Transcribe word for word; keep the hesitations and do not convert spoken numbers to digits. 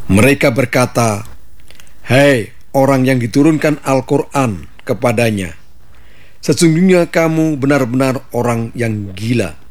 Mereka berkata, "Hei orang yang diturunkan Al-Quran kepadanya, sesungguhnya kamu benar-benar orang yang gila."